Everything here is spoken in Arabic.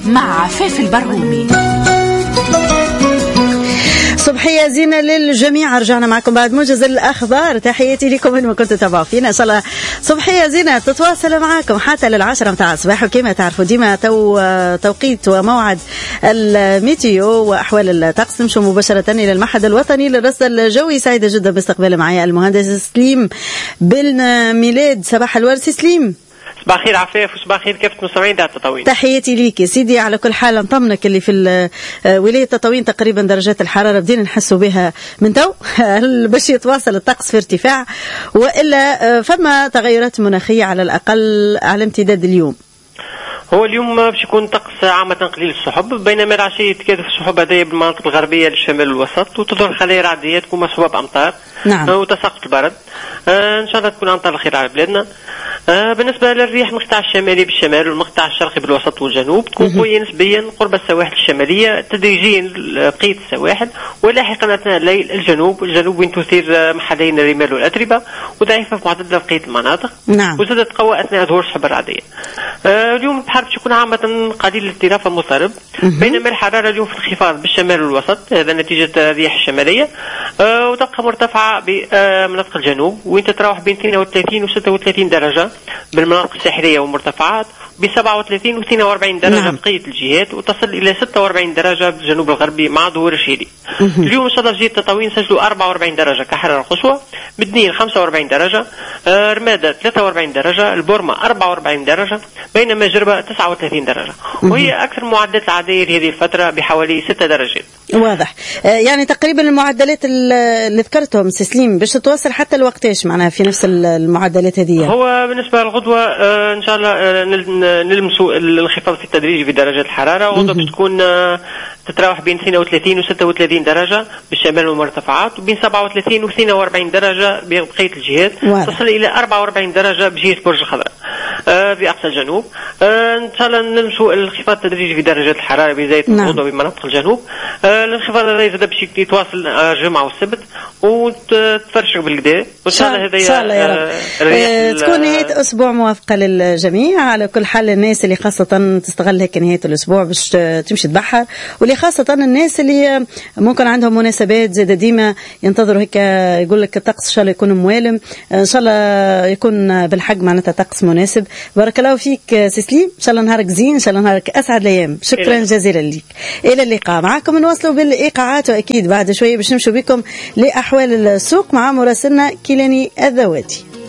مع عفاف البرهومي. صبحية زينة للجميع. رجعنا معكم بعد موجز الأخبار. تحياتي لكم من ما كنتوا تتابعوا فينا. إن شاء الله صبحية زينة تتواصل معكم حتى لل10 متاع الصباح. وكما تعرفوا ديما توقيت وموعد الميتيو وأحوال الطقس. نمشوا مباشرة إلى المعهد الوطني للرصد الجوي. سعيدة جدا باستقبال معي المهندس سليم بن ميلاد. صباح الورد سليم. صباح الخير عفاف وصباح الخير كافة مستمعين تاع التطاوين. تحياتي ليك يا سيدي. على كل حال نطمنك اللي في ولاية التطاوين تقريبا درجات الحرارة بدينا نحسوا بها من تو باش يتواصل الطقس في ارتفاع، وإلا فما تغيرات مناخية على الأقل على امتداد اليوم. هو اليوم باش يكون طقس عامة قليل السحب، بينما العشية يتكاثف السحب هذايا بالمناطق الغربية للشمال والوسط، وتظهر خلايا رعدية تكون مصحوبة بأمطار. نعم. وتساقط البرد. إن شاء الله تكون أمطار الخير على بلادنا. بالنسبة للرياح المقطع الشمالي بالشمال والمقطع الشرقي بالوسط والجنوب تكون قوية نسبيا قرب السواحل الشمالية، تدريجيا بقية السواحل، ولاحقا أثناء الليل الجنوب وين تثير محليا الرمال والأتربة، وضعيفة في معدل بقية المناطق. نعم. وزادت تقوى أثناء ظهور السحب الرعدية. اليوم البحر باش يكون عامة قليل الاضطراب ومضطرب، بينما الحرارة اليوم في انخفاض بالشمال والوسط، هذا نتيجة الرياح الشمالية، وتبقى مرتفعة بمناطق الجنوب وين تتراوح بين 32 و 36 درجة بالمناطق الساحلية والمرتفعات، ب 37 و 42 درجة. نعم. بقية الجهات، وتصل إلى 46 درجة بالجنوب الغربي مع ظهور الشيلي. اليوم إن شاء الله في جهة التطاوين سجلوا 44 درجة كحرارة قصوى، بدنين 45 درجة، رمادة 43 درجة، البورمة 44 درجة، بينما جربة 39 درجة، وهي أكثر معدلات العادية لهذه الفترة بحوالي 6 درجات. واضح. يعني تقريبا المعدلات اللي ذكرتهم سليم باش تتواصل حتى الوقتاش معناها في نفس المعدلات هذه؟ هو بالنسبة للغدوة إن شاء الله نلمسوا الانخفاض في التدريج في درجات الحرارة. غدوة بتكون تتراوح بين 32 و 36 درجة بالشمال والمرتفعات، وبين 37 و 42 درجة بقية الجهات. تصل إلى 44 درجة بجهة برج الخضراء في أقصى الجنوب. إن شاء الله نلمسوا الانخفاض التدريجي في درجات الحرارة بداية الغدوة بمناطق الجنوب. الانخفاض هذا يزيد باش يتواصل الجمعة والسبت وتفرشق بالكدا، وإن شاء الله هذا تكون نهاية أسبوع موافقة للجميع. على كل حال الناس اللي خاصة تستغل هيك نهاية الأسبوع باش تمشي تبحر، واللي خاصة الناس اللي ممكن عندهم مناسبات زاد ديما ينتظروا هيك، يقول لك الطقس إن شاء الله يكون موالم، إن شاء الله يكون بالحق معناتها طقس مناسب. بارك الله فيك سليم، إن شاء الله نهارك زين، إن شاء الله نهارك أسعد الأيام. شكرا جزيلا لك. إلى اللقاء. معكم نواصلوا بالإيقاعات، وأكيد بعد شوية باش نمشوا بكم لأحوال السوق مع مراسلنا كيلاني الذواتي.